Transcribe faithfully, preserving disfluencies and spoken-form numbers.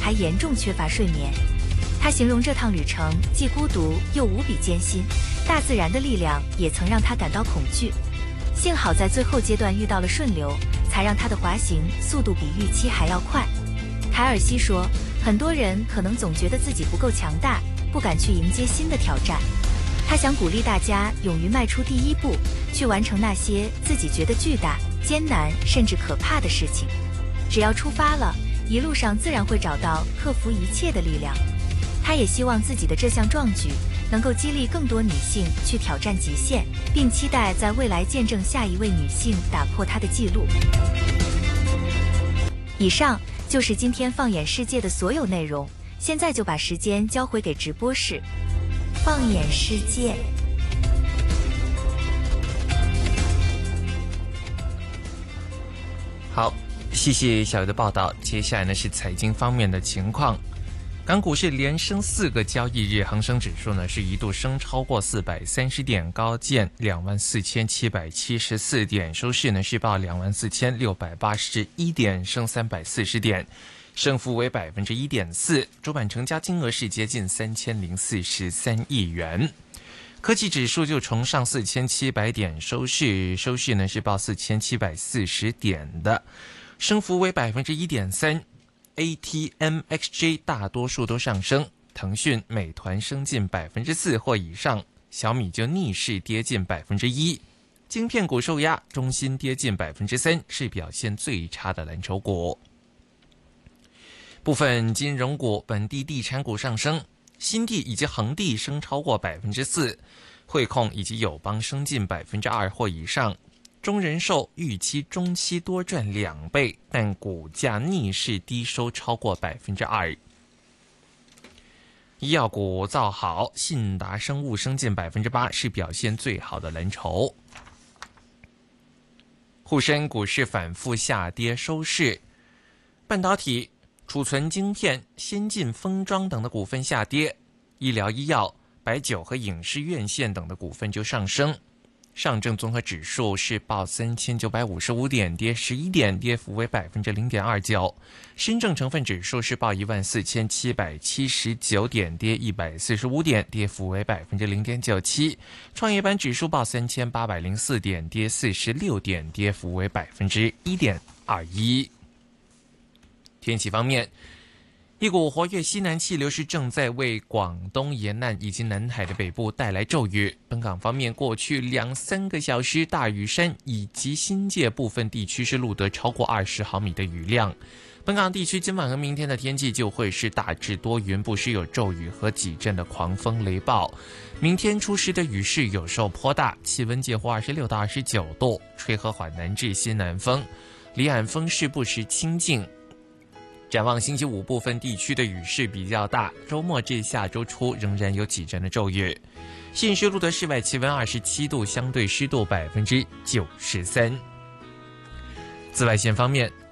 还严重缺乏睡眠。他形容这趟旅程既孤独又无比艰辛，大自然的力量也曾让他感到恐惧。幸好在最后阶段遇到了顺流，才让他的滑行速度比预期还要快。凯尔西说，很多人可能总觉得自己不够强大，不敢去迎接新的挑战。他想鼓励大家勇于迈出第一步，去完成那些自己觉得巨大、艰难甚至可怕的事情。只要出发了，一路上自然会找到克服一切的力量。他也希望自己的这项壮举能够激励更多女性去挑战极限，并期待在未来见证下一位女性打破她的记录。以上就是今天放眼世界的所有内容，现在就把时间交回给直播室。放眼世界。 好，谢谢小鱼的报道。接下来呢是财经方面的情况。港股是连升四个交易日，恒生指数呢是一度升超过四百三十点，高见两万四千七百七十四点，收市呢是报两万四千六百八十一点，升三百四十点，升幅为百分之一点四。主板成交金额是接近三千零四十三亿元。科技指数就重上四千七百点，收市收市呢是报四千七百四十点的，升幅为百分之一点三。A T M X J 大多数都上升，腾讯、美团升近百分之四或以上，小米就逆势跌近百分之一。晶片股受压，中芯跌近百分之三，是表现最差的蓝筹股。部分金融股、本地地产股上升，新地以及恒地升超过百分之四，汇控以及友邦升近百分之二或以上。中人寿预期中期多赚两倍，但股价逆势低收超过百分之二。医药股造好，信达生物升近百分之八，是表现最好的蓝筹。沪深股市反复下跌收市，半导体、储存晶片、先进封装等的股份下跌，医疗医药、白酒和影视院线等的股份就上升。上证综合指数是报三千九百五十五点，跌十一点，跌幅为百分之零点二九。深证成分指数是报一万四千七百七十九点，跌一百四十五点，跌幅为百分之零点九七。创业板指数报三千八百零四点，跌四十六点，跌幅为百分之一点二一。天气方面，一股活跃西南气流是正在为广东沿岸以及南海的北部带来骤雨。本港方面，过去两三个小时，大屿山以及新界部分地区是录得超过二十毫米的雨量。本港地区今晚和明天的天气就会是大致多云，不时有骤雨和几阵的狂风雷暴。明天初时的雨势有时候颇大，气温介乎二十六到二十九度，吹和缓南至西南风，离岸风势不时清劲。展望星期五，部分地区的雨势比较大，周末至下周初仍然有几阵的骤雨。现时录得室外气温二十七度，相对湿度百分之九十三。紫外线方面，